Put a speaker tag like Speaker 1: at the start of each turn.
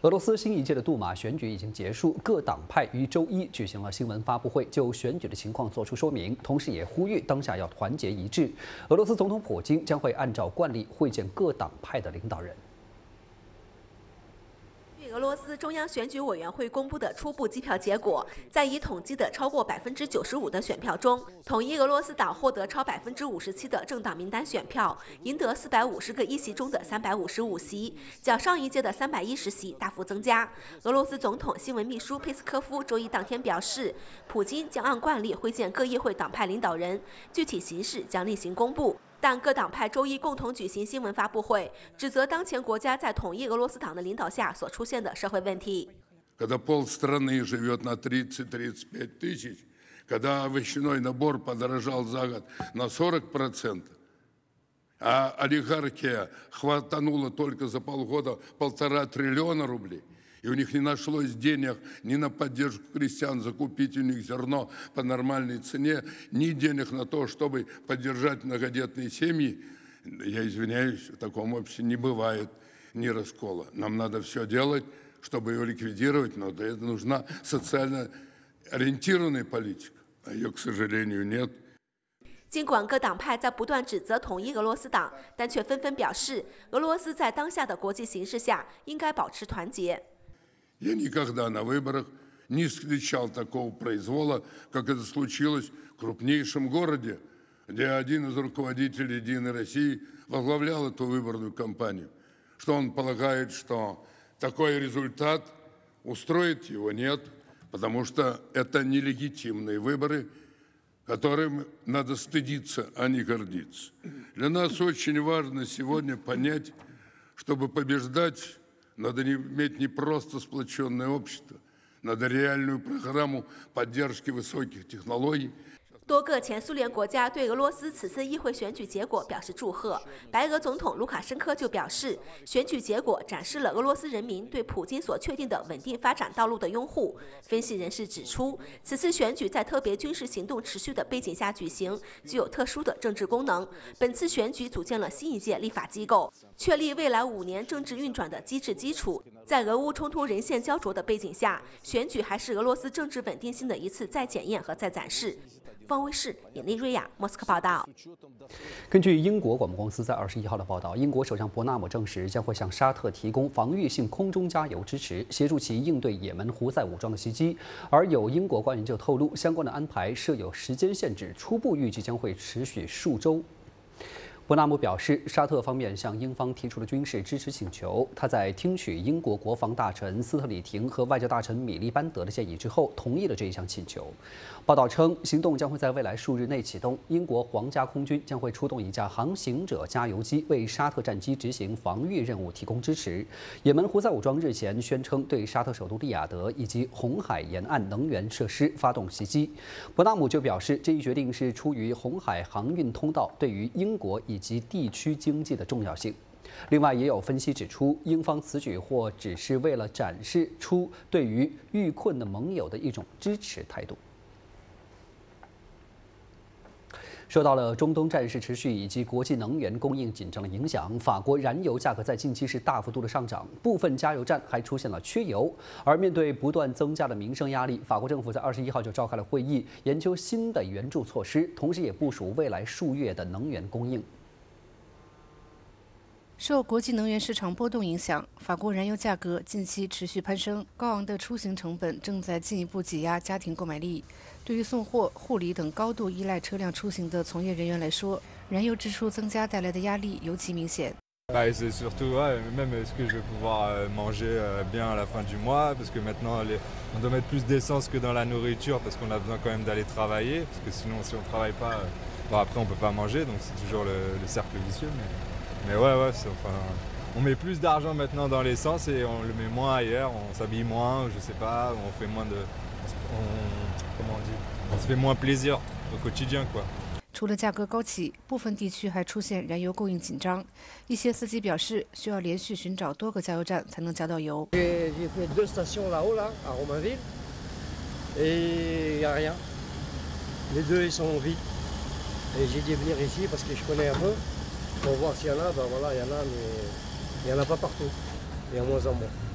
Speaker 1: 俄罗斯新一届的杜马选举已经结束，各党派于周一举行了新闻发布会，就选举的情况作出说明，同时也呼吁当下要团结一致。俄罗斯总统普京将会按照惯例会见各党派的领导人。
Speaker 2: 俄罗斯中央选举委员会公布的初步计票结果，在已统计的超过95%的选票中，统一俄罗斯党获得超57%的政党名单选票，赢得450个议席中的355席，较上一届的310席大幅增加。俄罗斯总统新闻秘书佩斯科夫周一当天表示，普京将按惯例会见各议会党派领导人，具体形式将另行公布。 但各党派周一共同举行新闻发布会，指责当前国家在统一俄罗斯党的领导下所出现的社会问题。
Speaker 3: Когда полстраны живет на 30-35 тысяч, когда овощной набор подорожал за год на 40%, а олигархия хватанула только за полгода 1,5 триллиона рублей. И у них не нашлось денег ни на поддержку крестьян, закупить у них зерно по нормальной цене, ни денег на то, чтобы поддержать многодетные семьи. Я извиняюсь, в таком обществе не бывает ни раскола. Нам надо все делать, чтобы его ликвидировать, но для этого нужна социально ориентированная политика, а ее, к сожалению, нет.
Speaker 2: 尽管各党派在不断指责统一俄罗斯党，但却纷纷表示，俄罗斯在当下的国际形势下应该保持团结。
Speaker 3: Я никогда на выборах не встречал такого произвола, как это случилось в крупнейшем городе, где один из руководителей «Единой России» возглавлял эту выборную кампанию. Что он полагает, что такой результат устроит его? Нет, потому что это нелегитимные выборы, которым надо стыдиться, а не гордиться. Для нас очень важно сегодня понять, чтобы побеждать, надо иметь не просто сплоченное общество, надо реальную программу поддержки высоких технологий.
Speaker 2: 多个前苏联国家对俄罗斯此次议会选举结果表示祝贺。白俄总统卢卡申科就表示，选举结果展示了俄罗斯人民对普京所确定的稳定发展道路的拥护。分析人士指出，此次选举在特别军事行动持续的背景下举行，具有特殊的政治功能。本次选举组建了新一届立法机构，确立未来5年政治运转的机制基础。在俄乌冲突人线焦灼的背景下，选举还是俄罗斯政治稳定性的一次再检验和再展示。 方威视尹丽瑞亚莫斯科报道。
Speaker 1: 根据英国广播公司在21号的报道，英国首相伯纳姆证实将会向沙特提供防御性空中加油支持，协助其应对也门胡塞武装的袭击。而有英国官员就透露，相关的安排设有时间限制，初步预计将会持续数周。 伯纳姆表示，沙特方面向英方提出了军事支持请求。他在听取英国国防大臣斯特里廷和外交大臣米利班德的建议之后，同意了这一项请求。报道称，行动将会在未来数日内启动。英国皇家空军将会出动一架航行者加油机，为沙特战机执行防御任务提供支持。也门胡塞武装日前宣称对沙特首都利雅得以及红海沿岸能源设施发动袭击。伯纳姆就表示，这一决定是出于红海航运通道对于英国以及地区经济的重要性。另外，也有分析指出，英方此举或只是为了展示出对于遇困的盟友的一种支持态度。受到了中东战事持续以及国际能源供应紧张的影响，法国燃油价格在近期是大幅度的上涨，部分加油站还出现了缺油。而面对不断增加的民生压力，法国政府在21号就召开了会议，研究新的援助措施，同时也部署未来数月的能源供应。
Speaker 4: 受国际能源市场波动影响，法国燃油价格近期持续攀升，高昂的出行成本正在进一步挤压家庭购买力。对于送货、护理等高度依赖车辆出行的从业人员来说，燃油支出增加带来的压力尤其明显。
Speaker 5: C'est surtout même est-ce que je vais pouvoir manger bien à la fin du mois parce que maintenant on doit mettre plus d'essence que dans la nourriture parce qu'on a besoin quand même d'aller travailler parce que sinon si on travaille pas bon, après on peut pas manger donc c'est toujours le cercle vicieux mais ouais enfin on met plus d'argent maintenant dans l'essence et on le met moins ailleurs on s'habille moins je sais pas on fait moins de comment on dit on se fait moins plaisir au quotidien quoi.
Speaker 4: 除了价格高企，部分地区还出现燃油供应紧张。一些司机表示，需要连续寻找多个加油站才能加到油。
Speaker 6: J'ai fait 2 stations là-haut, là, à Romainville, et il n'y a rien. Les 2 ils sont vides. Et j'ai dit venir ici parce que je connais un peu pour voir s'il y en a. Ben voilà, il y en a, mais il n'y en a pas partout. Il y a moins en moins.